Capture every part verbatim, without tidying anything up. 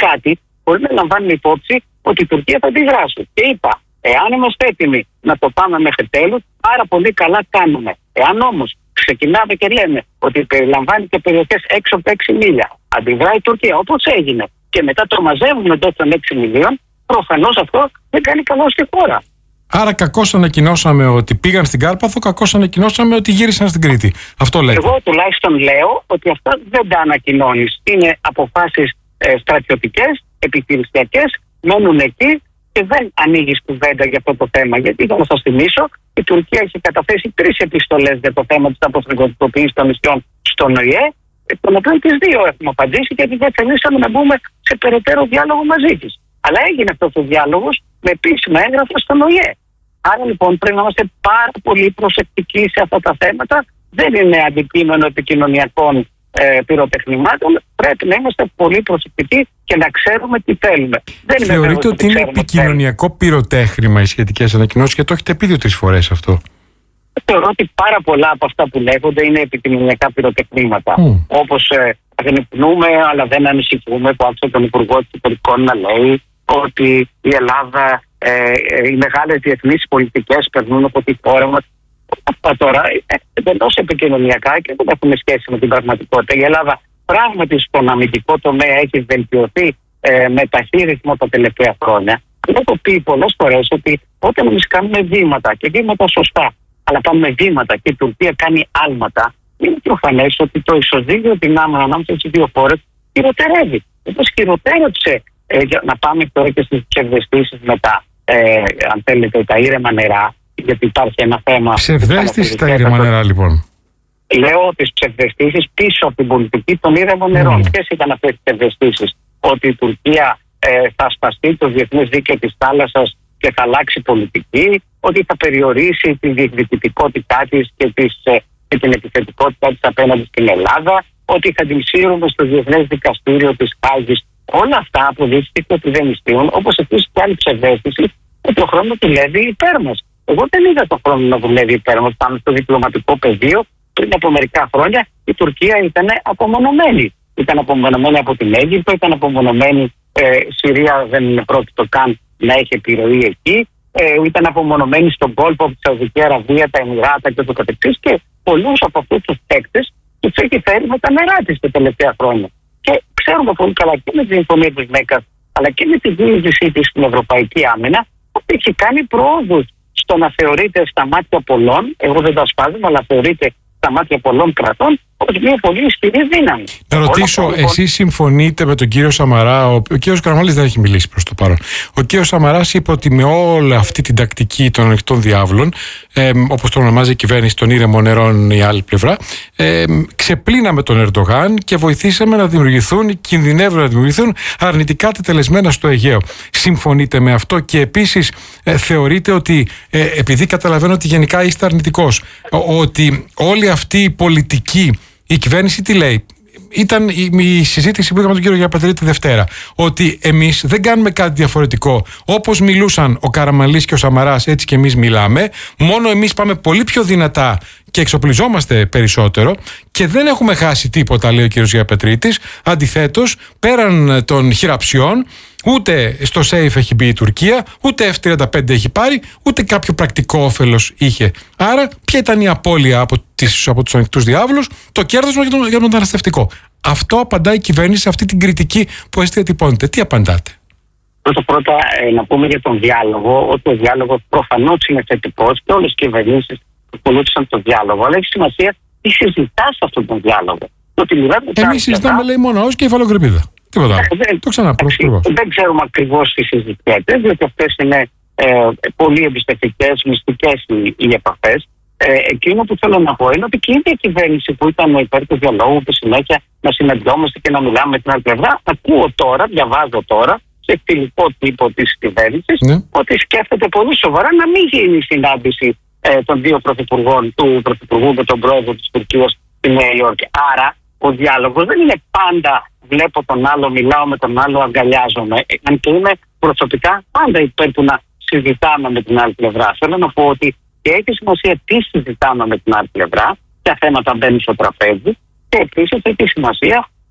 κάτι χωρίς να λαμβάνουμε υπόψη ότι η Τουρκία θα αντιδράσει. Και είπα, εάν είμαστε έτοιμοι να το πάμε μέχρι τέλους, πάρα πολύ καλά κάνουμε. Εάν όμως ξεκινάμε και λέμε ότι περιλαμβάνει και περιοχές έξω από έξι μίλια, αντιδράει η Τουρκία όπως έγινε, και μετά το μαζεύουμε εντός των έξι μιλίων, προφανώς αυτό δεν κάνει καλό στη χώρα. Άρα κακώς ανακοινώσαμε ότι πήγαν στην Κάρπαθο, κακώς ανακοινώσαμε ότι γύρισαν στην Κρήτη. Αυτό λέτε. Εγώ τουλάχιστον λέω ότι αυτά δεν τα ανακοινώνεις. Είναι αποφάσεις ε, στρατιωτικές, επιχειρησιακές, μένουν εκεί και δεν ανοίγεις κουβέντα για αυτό το θέμα. Γιατί, θα σας θυμίσω, η Τουρκία έχει καταθέσει τρεις επιστολές για το θέμα της αποστρατιωτικοποίησης των νησιών στον Ο Η Ε, εκ των οποίων τις δύο έχουμε απαντήσει, γιατί δεν θελήσαμε να μπούμε σε περαιτέρω διάλογο μαζί της. Αλλά έγινε αυτός ο διάλογος με επίσημα έγγραφα στον Ο Η Ε. Άρα λοιπόν πρέπει να είμαστε πάρα πολύ προσεκτικοί σε αυτά τα θέματα. Δεν είναι αντικείμενο επικοινωνιακών ε, πυροτεχνημάτων. Πρέπει να είμαστε πολύ προσεκτικοί και να ξέρουμε τι θέλουμε. Δεν Θεωρείτε ότι είναι επικοινωνιακό πυροτέχνημα οι σχετικές ανακοινώσεις, και το έχετε πει δύο-τρεις φορές αυτό? Θεωρώ ότι πάρα πολλά από αυτά που λέγονται είναι επικοινωνιακά πυροτεχνήματα. Mm. Όπως ε, αγνυπνούμε αλλά δεν ανησυχούμε, που άκουσα τον Υπουργό Εξωτερικών να λέει ότι η Ελλάδα, ε, ε, οι μεγάλες διεθνείς πολιτικές περνούν από τη χώρα μας. Αυτά τώρα ε, εντελώς επικοινωνιακά και δεν έχουν σχέση με την πραγματικότητα. Η Ελλάδα πράγματι στον αμυντικό τομέα έχει βελτιωθεί ε, με ταχύ ρυθμό τα τελευταία χρόνια. Έχω πει πολλές φορές ότι όταν εμείς κάνουμε βήματα, και βήματα σωστά, αλλά κάνουμε βήματα και η Τουρκία κάνει άλματα, είναι προφανές ότι το ισοζύγιο δυνάμεων ανάμεσα στις δύο χώρες χειροτερεύει. Όπως χειροτέρεψε, ε, για να πάμε τώρα και στις ψευδαισθήσεις μετά, ε, αν θέλετε, τα ήρεμα νερά, γιατί υπάρχει ένα θέμα. Ψευδαίσθηση τα ήρεμα νερά, λοιπόν. Λέω τις ψευδαισθήσεις πίσω από την πολιτική των ήρεμων νερών. Mm. Ποιες ήταν αυτές τις ψευδαισθήσεις? Ότι η Τουρκία ε, θα σπαστεί το διεθνές δίκαιο της θάλασσας και θα αλλάξει πολιτική, ότι θα περιορίσει την διεκδικητικότητά της και, της, ε, και την επιθετικότητά της απέναντι στην Ελλάδα, ότι θα την σύρουμε στο Διεθνές Δικαστήριο της Χάγης. Όλα αυτά αποδείχθηκε ότι δεν ισχύουν, όπως επίσης και άλλη ψευδαίσθηση ότι ο χρόνος δουλεύει υπέρ μας. Εγώ δεν είδα τον χρόνο να δουλεύει υπέρ μας. Πάμε στο διπλωματικό πεδίο. Πριν από μερικά χρόνια η Τουρκία ήταν απομονωμένη. Ήταν απομονωμένη από την Αίγυπτο, ήταν απομονωμένη. Ε, Συρία δεν είναι πρόκειτο καν να έχει επιρροή εκεί. Ε, ήταν απομονωμένη στον κόλπο από τη Σαουδική Αραβία, τα Εμιράτα και το καθεξής. Και πολλούς από αυτούς τους παίκτες τους έχει φέρει με τα νερά της τα τελευταία χρόνια. Και ξέρουμε πολύ καλά και με τη συμφωνία της Μέκκας, αλλά και με τη δίλησή της στην Ευρωπαϊκή Άμυνα, ότι έχει κάνει προόδους στο να θεωρείται στα μάτια πολλών, εγώ δεν τα ασπάζομαι, αλλά θεωρείται στα μάτια πολλών κρατών ως μια πολύ ισχυρή δύναμη. Να ρωτήσω, λοιπόν, εσείς συμφωνείτε με τον κύριο Σαμαρά? Ο, ο κύριος Καραμανλής δεν έχει μιλήσει προς το παρόν. Ο κύριος Σαμαράς είπε ότι με όλη αυτή την τακτική των ανοιχτών διάβλων, ε, όπως το ονομάζει η κυβέρνηση των ήρεμων νερών η άλλη πλευρά, ε, ξεπλύναμε τον Ερντογάν και βοηθήσαμε να δημιουργηθούν, κινδυνεύουν να δημιουργηθούν αρνητικά τετελεσμένα στο Αιγαίο. Συμφωνείτε με αυτό? Και επίσης ε, θεωρείτε ότι, ε, επειδή καταλαβαίνω ότι γενικά είστε αρνητικός, ότι όλη αυτή η πολιτική, η κυβέρνηση τι λέει? Ήταν η, η συζήτηση που είχαμε με τον κύριο Γιαπατρίτη Δευτέρα, ότι εμείς δεν κάνουμε κάτι διαφορετικό. Όπως μιλούσαν ο Καραμανλής και ο Σαμαράς, έτσι και εμείς μιλάμε. Μόνο εμείς πάμε πολύ πιο δυνατά και εξοπλιζόμαστε περισσότερο και δεν έχουμε χάσει τίποτα, λέει ο κύριος Γιαπατρίτης. Αντιθέτως, πέραν των χειραψιών, ούτε στο ΣΕΙΦ έχει μπει η Τουρκία, ούτε εφ τριάντα πέντε έχει πάρει, ούτε κάποιο πρακτικό όφελος είχε. Άρα, ποια ήταν η απώλεια από, τις, από τους ανοιχτούς διάβλους? Το κέρδος για τον, για τον μεταναστευτικό. Αυτό απαντάει η κυβέρνηση σε αυτή την κριτική που εσείς διατυπώνετε. Τι απαντάτε? Πρώτα πρώτα ε, να πούμε για τον διάλογο, ότι ο διάλογος προφανώς είναι θετικός και όλες οι κυβερνήσεις ακολούθησαν τον διάλογο. Αλλά έχει σημασία τι συζητάς σε αυτόν τον διάλογο. Εμείς συζητάμε, λέει, μόνο ως και υφαλοκρηπίδα. Τίποτα άλλο. Δεν, το ξαναπώ. Δεν ξέρουμε ακριβώς τι συζητιέται, διότι αυτές είναι ε, πολύ εμπιστευτικές, μυστικές οι, οι επαφές. Ε, εκείνο που θέλω να πω είναι ότι και η ίδια κυβέρνηση που ήταν υπέρ του διαλόγου και συνέχεια να συναντιόμαστε και να μιλάμε με την άλλη πλευρά, ακούω τώρα, διαβάζω τώρα, σε εκτιλικό τύπο της κυβέρνησης, ναι, ότι σκέφτεται πολύ σοβαρά να μην γίνει η συνάντηση ε, των δύο πρωθυπουργών, του πρωθυπουργού με τον πρόεδρο της Τουρκίας στη Νέα Υόρκη. Άρα ο διάλογος δεν είναι πάντα βλέπω τον άλλο, μιλάω με τον άλλο, αγκαλιάζομαι. Αν και είμαι προσωπικά πάντα υπέρ του να συζητάμε με την άλλη πλευρά. Θέλω να πω ότι και έχει σημασία τι συζητάμε με την άλλη πλευρά, ποια θέματα μπαίνουν στο τραπέζι, και επίσης έχει σημασία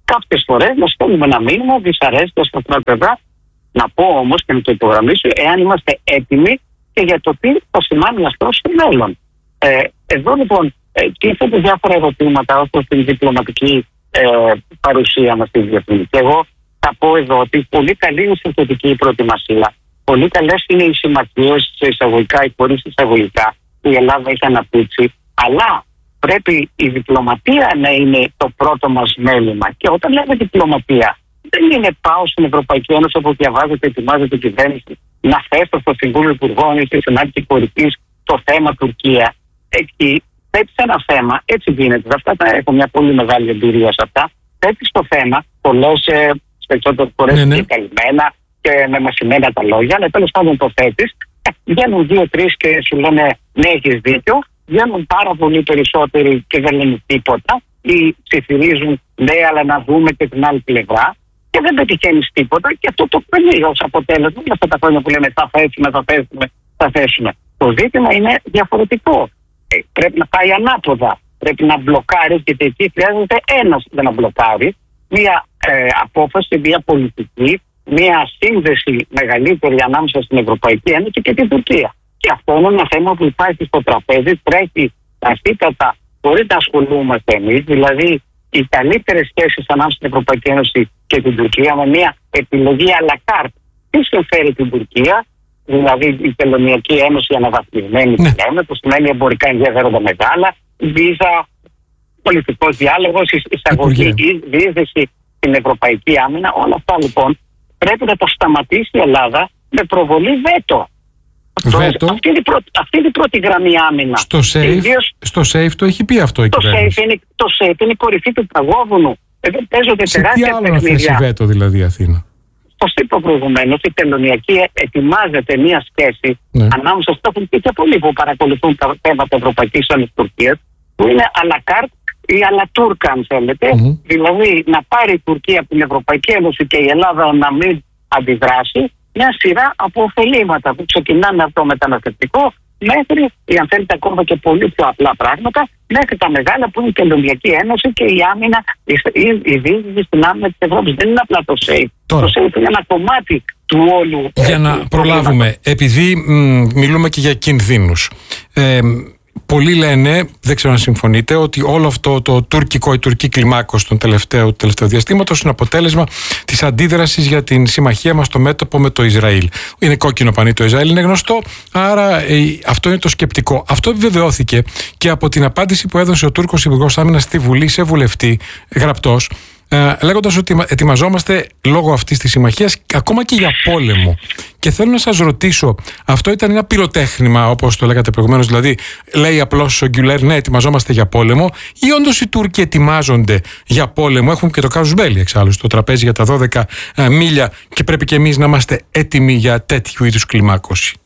κάποιες φορές να στέλνουμε ένα μήνυμα δυσαρέσκεια στα αυτά πλευρά. Να πω όμως και να το υπογραμμίσω, εάν είμαστε έτοιμοι και για το τι θα σημαίνει αυτό στο μέλλον. Ε, εδώ λοιπόν ε, τίθενται διάφορα ερωτήματα ως προς την διπλωματική ε, παρουσία μας στη διεθνή. Και εγώ θα πω εδώ ότι πολύ καλή είναι η στρατιωτική προετοιμασία. Πολύ καλές είναι οι συμμαχίες σε εισαγωγικά ή χωρίς εισαγωγικά που η Ελλάδα έχει αναπτύξει. Αλλά πρέπει η διπλωματία να είναι το πρώτο μας μέλημα. Και όταν λέμε διπλωματία, δεν είναι πάω στην Ευρωπαϊκή Ένωση όπου διαβάζεται, ετοιμάζεται η κυβέρνηση, να θέσω στο Συμβούλιο Υπουργών ή στη συνάντηση κορυφής το θέμα Τουρκία. Εκεί θέτεις ένα θέμα, έτσι γίνεται. Αυτά τα έχω μια πολύ μεγάλη εμπειρία σε αυτά. Θέτεις το θέμα, πολλές περισσότερες φορές ναι, ναι. και καλυμμένα και με μασημένα τα λόγια, αλλά τέλος πάντων το θέτεις. Βγαίνουν δύο-τρεις και σου λένε ναι, έχεις δίκιο. Βγαίνουν πάρα πολύ περισσότεροι και δεν λένε τίποτα ή ψιθυρίζουν ναι, αλλά να δούμε και την άλλη πλευρά και δεν πετυχαίνεις τίποτα και αυτό το παίρνει ως αποτέλεσμα για αυτά τα χρόνια που λέμε θα θέσουμε, θα θέσουμε, θα θέσουμε. Το ζήτημα είναι διαφορετικό. Ε, πρέπει να πάει ανάποδα. Πρέπει να μπλοκάρει και εκεί χρειάζεται ένας για να μπλοκάρει μια ε, απόφαση, μια πολιτική, μια σύνδεση μεγαλύτερη ανάμεσα στην Ευρωπαϊκή Ένωση και την Τουρκία. Και αυτό είναι ένα θέμα που υπάρχει στο τραπέζι, τρέχει ταχύτατα χωρίς να ασχολούμαστε εμείς. Δηλαδή, οι καλύτερες σχέσεις ανάμεσα στην Ευρωπαϊκή Ένωση και την Τουρκία με μια επιλογή à la carte. Τι συμφέρει την Τουρκία, δηλαδή η Τελωνιακή Ένωση αναβαθμισμένη, ναι. λέμε, που σημαίνει εμπορικά ενδιαφέροντα μεγάλα, βίζα, πολιτικός διάλογος, εισαγωγή, διείσδυση στην Ευρωπαϊκή Άμυνα. Όλα αυτά λοιπόν πρέπει να τα σταματήσει η Ελλάδα με προβολή βέτο. Βέτο. Αυτή είναι η πρώτη, αυτή είναι η πρώτη γραμμή άμυνα. Στο safe, στο safe το έχει πει αυτό η το κυβέρνηση. Safe είναι, το safe είναι η κορυφή του παγόβουνου. Εδώ παίζονται σε τεράστια τι άλλο παιχνίδια. να θέσει βέτο δηλαδή η Αθήνα? Το είπα προηγουμένως, η Τελωνιακή ετοιμάζεται μια σχέση ναι. ανάμεσα στο έχουν πει και πολλοί που παρακολουθούν τα θέματα Ευρωπαϊκής Ένωσης Τουρκίας, που είναι à la carte ή à la Turca, αν θέλετε. Mm-hmm. Δηλαδή να πάρει η Τουρκία από την Ευρωπαϊκή Ένωση και η Ελλάδα να μην αντιδράσει, μια σειρά από ωφελήματα που ξεκινάνε από το μεταναστευτικό μέχρι, ή αν θέλετε ακόμα και πολύ πιο απλά πράγματα, μέχρι τα μεγάλα που είναι η Τελωνιακή Ένωση και η άμυνα, η διείσδυση στην άμυνα της Ευρώπης. Δεν είναι απλά το ΣΕΙ. Το ΣΕΙ είναι ένα κομμάτι του όλου. Για να ε, προλάβουμε, επειδή μ, μιλούμε και για κινδύνους. Ε, Πολλοί λένε, δεν ξέρω αν συμφωνείτε, ότι όλο αυτό το τουρκικό ή τουρκική κλιμάκωση των τελευταίο, τελευταίο διαστήματος είναι αποτέλεσμα της αντίδρασης για την συμμαχία μας στο μέτωπο με το Ισραήλ. Είναι κόκκινο πανί το Ισραήλ, είναι γνωστό, άρα ε, αυτό είναι το σκεπτικό. Αυτό επιβεβαιώθηκε και από την απάντηση που έδωσε ο Τούρκος Υπουργός Άμυνας στη Βουλή σε βουλευτή, γραπτός, ε, λέγοντας ότι ετοιμαζόμαστε λόγω αυτής της συμμαχίας ακόμα και για πόλεμο. Και θέλω να σας ρωτήσω, αυτό ήταν ένα πυροτέχνημα, όπως το λέγατε προηγουμένως, δηλαδή λέει απλώς ο Γκιουλέρ, ναι, ετοιμαζόμαστε για πόλεμο, ή όντως οι Τούρκοι ετοιμάζονται για πόλεμο? Έχουν και το κάζους μπέλι εξάλλου στο τραπέζι για τα δώδεκα ε, μίλια και πρέπει και εμείς να είμαστε έτοιμοι για τέτοιου είδους κλιμάκωση.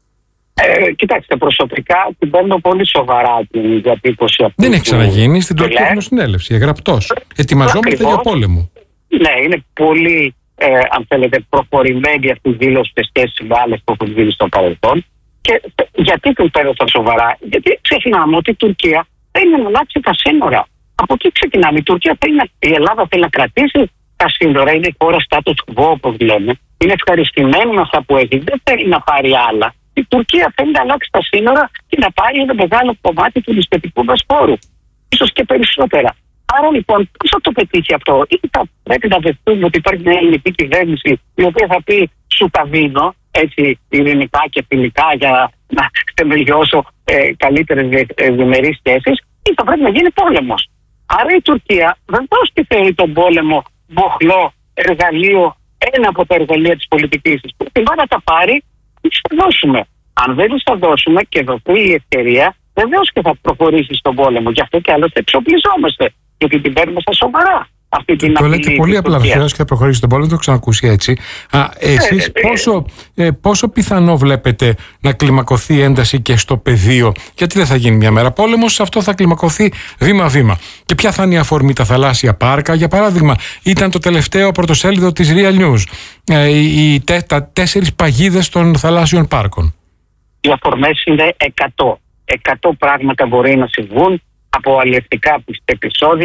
Ε, κοιτάξτε, προσωπικά την παίρνω πολύ σοβαρά την διατύπωση αυτή. Δεν έχει ξαναγίνει στην τουρκική εθνοσυνέλευση, γραπτός. Ετοιμαζόμαστε Ακριβώς. για πόλεμο. Ναι, είναι πολύ, ε, αν θέλετε, προχωρημένη αυτή η δήλωση σε σχέση με άλλες που έχουν γίνει στο παρελθόν. Και γιατί την παίρνω τόσο σοβαρά? Γιατί ξεχνάμε ότι η Τουρκία θέλει να αλλάξει τα σύνορα. Από εκεί ξεκινάμε. Η Τουρκία θέλει να, η Ελλάδα θέλει να κρατήσει τα σύνορα. Είναι χώρα status quo, όπως λέμε. Είναι ευχαριστημένη με αυτά που έχει. Δεν θέλει να πάρει άλλα. Η Τουρκία θέλει να αλλάξει τα σύνορα και να πάρει ένα μεγάλο κομμάτι του νησιωτικού Βοσπόρου. Ίσως και περισσότερα. Άρα λοιπόν, πώς θα το πετύχει αυτό? Ή θα πρέπει να δεχτούμε ότι υπάρχει μια ελληνική κυβέρνηση η οποία θα πει σου τα δίνω, έτσι ειρηνικά και φιλικά, για να θεμελιώσω ε, καλύτερες διμερείς σχέσεις, ή θα πρέπει να γίνει πόλεμος. Άρα η Τουρκία βεβαίως και θέλει τον πόλεμο μοχλό, εργαλείο, ένα από τα εργαλεία της πολιτικής της. Την πάει να τα πάρει, τις θα δώσουμε. Αν δεν τις θα δώσουμε και δοθεί η ευκαιρία, βεβαίως και θα προχωρήσει στον πόλεμο. Γι' αυτό και άλλωστε εξοπλιζόμαστε. Γιατί την παίρνουμε στα σοβαρά. Αυτή την το λέτε πολύ απλά, βεβαίως, και θα προχωρήσει στον πόλεμο, δεν το έχω ξανακούσει έτσι. Α, εσείς ε, ε, πόσο, ε, πόσο πιθανό βλέπετε να κλιμακωθεί ένταση και στο πεδίο? Γιατί δεν θα γίνει μια μέρα πόλεμος, αυτό θα κλιμακωθεί βήμα-βήμα. Και ποια θα είναι η αφορμή? Τα θαλάσσια πάρκα, για παράδειγμα, ήταν το τελευταίο πρωτοσέλιδο της Real News. Ε, οι, τε, τα τέσσερις παγίδες των θαλάσσιων πάρκων. Οι αφορμές είναι εκατό. εκατό πράγματα μπορεί να συμβούν, από αλλιευτικά επεισόδια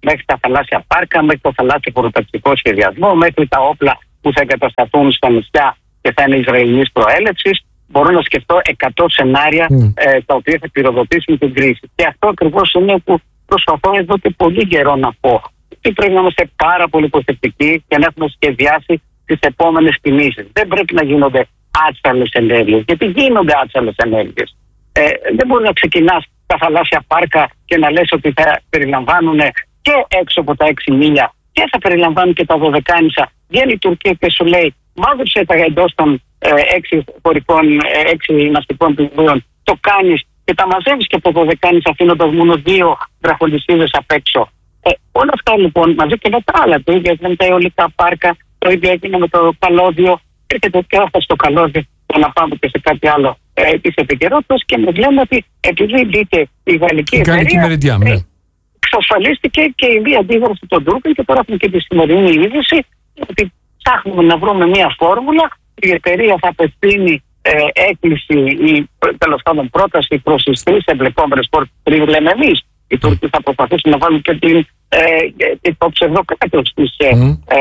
μέχρι τα θαλάσσια πάρκα, μέχρι το θαλάσσιο χωροταξικό σχεδιασμό, μέχρι τα όπλα που θα εγκατασταθούν στα νησιά και θα είναι Ισραηλινής προέλευσης. Μπορώ να σκεφτώ εκατό σενάρια mm. ε, τα οποία θα πυροδοτήσουν την κρίση. Και αυτό ακριβώς είναι που προσπαθώ εδώ και πολύ καιρό να πω. ότι πρέπει να είμαστε πάρα πολύ προσεκτικοί και να έχουμε σχεδιάσει τις επόμενες κινήσεις. Δεν πρέπει να γίνονται άτσαλες ενέργειες, γιατί γίνονται άτσαλες ενέργειες. Ε, δεν μπορεί να ξεκινάς τα θαλάσσια πάρκα και να λες ότι θα περιλαμβάνουν και έξω από τα έξι μίλια και θα περιλαμβάνουν και τα δωδεκάνησα. Βγαίνει η Τουρκία και σου λέει, μάζεψε τα εντός των ε, έξι χωρικών, ε, έξι ναυτικών πλοίων, το κάνεις και τα μαζεύεις και από δωδεκάνησα αφήνοντας μόνο δύο βραχολισίδες απ' έξω. Ε, όλα αυτά λοιπόν μαζί και με τα άλλα, το ίδιο έγινε με τα αιωλικά πάρκα, το ίδιο έγινε με το καλώδιο. Έρχεται και αυτά στο καλώδιο για να πάμε και σε κάτι άλλο ε, της επικαιρότητας και μας λένε ότι επειδή μπήκε η γαλλική εταιρεία, ναι. εξασφαλίστηκε και η μία αντίδραση των Τούρκων και τώρα έχουμε και τη σημερινή είδηση ότι ψάχνουμε να βρούμε μία φόρμουλα. Η εταιρεία θα απευθύνει ε, έκκληση ή τέλος πάντων πρόταση προς τις τρεις εμπλεκόμενες χώρες πριν λέμε εμείς. Οι Τούρκοι θα προσπαθήσουν να βάλουν και την, ε, το ψευδοκράτος της ε, mm. ε,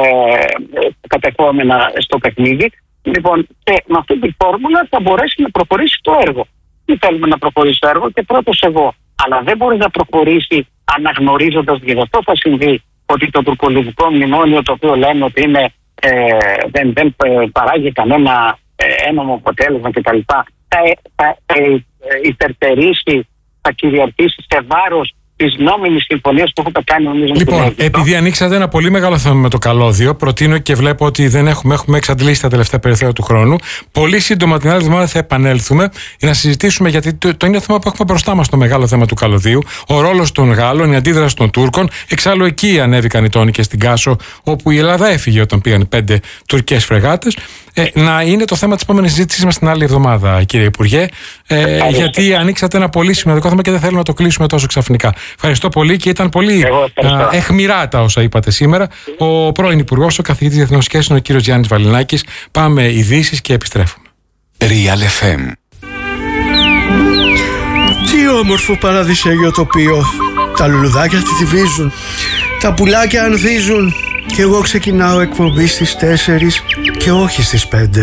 κατεχόμενα στο παιχνίδι. Λοιπόν, και με αυτή τη φόρμουλα θα μπορέσει να προχωρήσει το έργο. Τι θέλουμε να προχωρήσει το έργο και πρώτος εγώ. Αλλά δεν μπορεί να προχωρήσει αναγνωρίζοντας, γιατί αυτό θα συμβεί, ότι το τουρκολιβικό μνημόνιο, το οποίο λένε ότι είναι, ε, δεν, δεν παράγει κανένα ε, ένομο αποτέλεσμα κτλ. Θα, θα ε, υπερτερήσει, θα κυριαρχήσει σε βάρος της νόμιμης συμφωνίας που έχουμε κάνει εμείς. Λοιπόν, επειδή ανοίξατε ένα πολύ μεγάλο θέμα με το καλώδιο, προτείνω και βλέπω ότι δεν έχουμε, έχουμε εξαντλήσει τα τελευταία περιθώρια του χρόνου. Πολύ σύντομα την άλλη εβδομάδα θα επανέλθουμε για να συζητήσουμε, γιατί το, το είναι θέμα που έχουμε μπροστά μας, το μεγάλο θέμα του καλωδίου. Ο ρόλος των Γάλλων, η αντίδραση των Τούρκων. Εξάλλου εκεί ανέβηκαν οι τόνοι και στην Κάσο, όπου η Ελλάδα έφυγε όταν πήγαν πέντε τουρκικές φρεγάτες. Ε, να είναι το θέμα της επόμενης συζήτησης μας την άλλη εβδομάδα, κύριε Υπουργέ. Ε, γιατί ανοίξατε ένα πολύ σημαντικό θέμα και δεν θέλω να το κλείσουμε τόσο ξαφνικά. Ευχαριστώ πολύ και ήταν πολύ α, αιχμηρά τα όσα είπατε σήμερα. Ο πρώην Υπουργός, ο καθηγητής Διεθνών Σχέσεων, ο κύριος Γιάννης Βαλινάκης. Πάμε ειδήσεις και επιστρέφουμε. Real εφ εμ. Τι όμορφο παραδεισέγιο τοπίο. Τα λουλουδάκια θηβίζουν, τα πουλάκια ανθίζουν και εγώ ξεκινάω εκπομπή στις τέσσερις και όχι στις πέντε.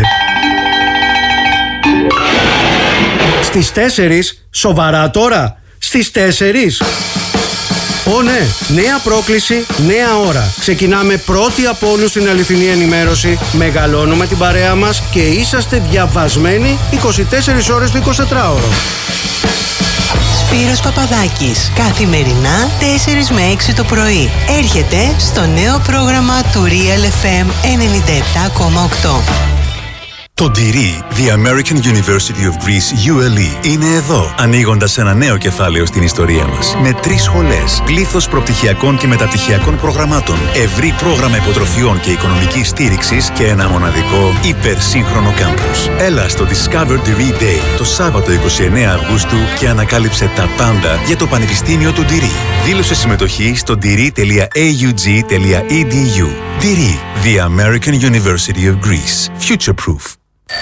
Στις τέσσερις, σοβαρά τώρα, στις τέσσερις. Ω ναι, νέα πρόκληση, νέα ώρα. Ξεκινάμε πρώτοι από όλους την αληθινή ενημέρωση. Μεγαλώνουμε την παρέα μας και είσαστε διαβασμένοι είκοσι τέσσερις ώρες το εικοσιτετράωρο. Σπύρος Παπαδάκης, καθημερινά τέσσερις με έξι το πρωί. Έρχεται στο νέο πρόγραμμα του Real εφ εμ ενενήντα επτά κόμμα οκτώ. Το Ντυρί, The American University of Greece, γιου ελ ι, είναι εδώ, ανοίγοντας ένα νέο κεφάλαιο στην ιστορία μας. Με τρεις σχολές, πλήθος προπτυχιακών και μεταπτυχιακών προγραμμάτων, ευρύ πρόγραμμα υποτροφιών και οικονομικής στήριξης και ένα μοναδικό υπερσύγχρονο κάμπους. Έλα στο Discover Ντυρί Day το Σάββατο είκοσι εννέα Αυγούστου και ανακάλυψε τα πάντα για το Πανεπιστήμιο του Ντυρί. Δήλωσε συμμετοχή στο ντυρί τελεία έι γιου τζι τελεία ι ντι γιου. Ντυρί, The American University of Greece. Future Proof.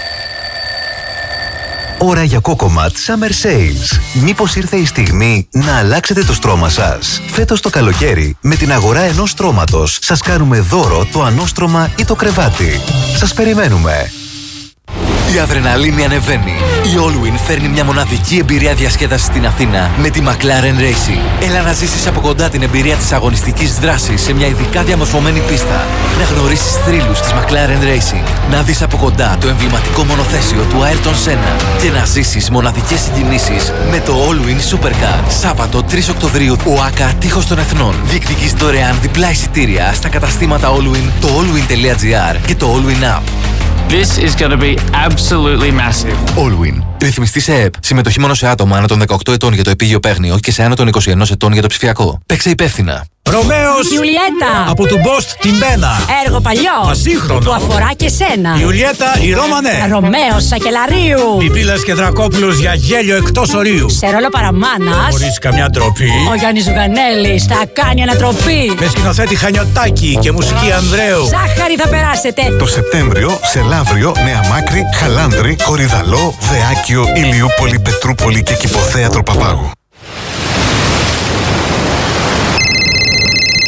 Ώρα για Cocomat Summer Sales. Μήπως ήρθε η στιγμή να αλλάξετε το στρώμα σας? Φέτος το καλοκαίρι, με την αγορά ενός στρώματος, σας κάνουμε δώρο το ανώστρωμα ή το κρεβάτι. Σας περιμένουμε. Η αδρεναλίνη ανεβαίνει. Η Allwyn φέρνει μια μοναδική εμπειρία διασκέδασης στην Αθήνα με τη McLaren Racing. Έλα να ζήσεις από κοντά την εμπειρία της αγωνιστικής δράσης σε μια ειδικά διαμορφωμένη πίστα. Να γνωρίσεις θρύλους της McLaren Racing. Να δεις από κοντά το εμβληματικό μονοθέσιο του Ayrton Senna. Και να ζήσεις μοναδικές συγκινήσεις με το Allwyn Supercar. Σάββατο τρεις Οκτωβρίου, ΟΑΚΑ Τείχος των Εθνών. Διεκδικείς δωρεάν διπλά εισιτήρια στα καταστήματα Allwyn, το allwyn τελεία τζι άρ και το Allwyn App. This is going to be absolutely massive. Allwyn. Ρυθμιστής ΕΕΠ. Συμμετοχή μόνο σε άτομα άνω των δεκαοκτώ ετών για το επίγειο παίγνιο και σε άνω των είκοσι ένα ετών για το ψηφιακό. Παίξε υπεύθυνα. Ρωμαίος Ιουλιέτα από του Μπόστ την Μπένα. Έργο παλιό Ασύγχρονο που αφορά και σένα. Ιουλιέτα η Ρώμανε. Ρωμαίος Σακελαρίου. Πιπίλας και Δρακόπουλος για γέλιο εκτός ορίου. Σε ρόλο παραμάνας, χωρίς καμιά ντροπή, ο Γιάννης Ζουγανέλης θα κάνει ανατροπή. με σκηνοθέτη Χανιωτάκη και μουσική Ανδρέου. Ζάχαρη θα περάσετε. Το Σεπτέμβριο σε Λαύριο, Νέα Μάκρη, Χαλάνδρη, Κορυδαλό, Δεάκιο, Ηλιούπολη, Πετρούπολη και Κηποθέατρο Παπάγου.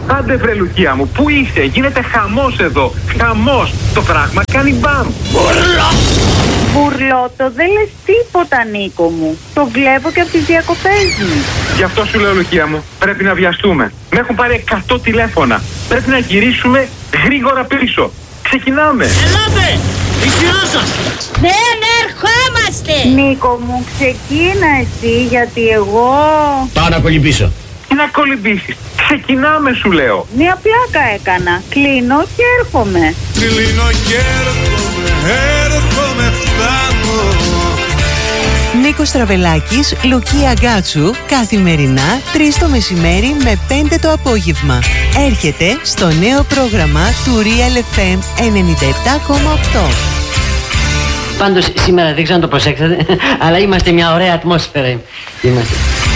Άντε βρε Λουκία μου, πού είσαι, γίνεται χαμός εδώ. Χαμός, το πράγμα κάνει μπαμ. Μπουρλότο, δεν λες τίποτα Νίκο μου. Το βλέπω και από τις διακοπές μου. Γι' αυτό σου λέω Λουκία μου, πρέπει να βιαστούμε. Με έχουν πάρει εκατό τηλέφωνα. Πρέπει να γυρίσουμε γρήγορα πίσω. Ξεκινάμε. Ελάτε, ισχυρά σας. Δεν ερχόμαστε. Νίκο μου, ξεκίνα εσύ, γιατί εγώ... Πάω να κολυμπήσω. Τι να κολυμπήσεις, ξεκινάμε σου λέω. Μια πλάκα έκανα, κλείνω και έρχομαι. Κλείνω και έρχομαι, έρχομαι, φτάνω. Νίκος Τραβελάκης, Λουκία Γκάτσου, καθημερινά τρεις το μεσημέρι με πέντε το απόγευμα. Έρχεται στο νέο πρόγραμμα του Real εφ εμ ενενήντα επτά κόμμα οκτώ. Πάντως σήμερα δεν ξέρω αν το προσέξατε, αλλά είμαστε μια ωραία ατμόσφαιρα. Είμαστε.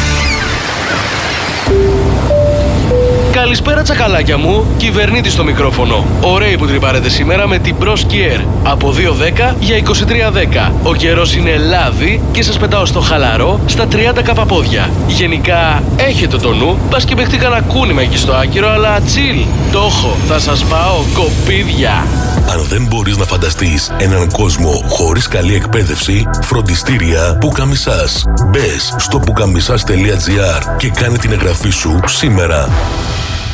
Καλησπέρα τσακαλάκια μου, κυβερνήτη στο μικρόφωνο. Ωραίοι που τρυπάρετε σήμερα με την Bros Kier από δύο δέκα για είκοσι τρία δέκα. Ο καιρός είναι λάδι και σας πετάω στο χαλαρό στα τριάντα καπαπόδια. Γενικά έχετε το νου, πας και παιχτεί κανένα κούνημα εκεί στο άκυρο, αλλά chill. Το έχω, θα σας πάω κοπίδια. Αν δεν μπορείς να φανταστείς έναν κόσμο χωρίς καλή εκπαίδευση, φροντιστήρια Πουκαμισάς. Μπες στο πουκαμισάς τελεία τζι άρ και κάνε την εγγραφή σου σήμερα.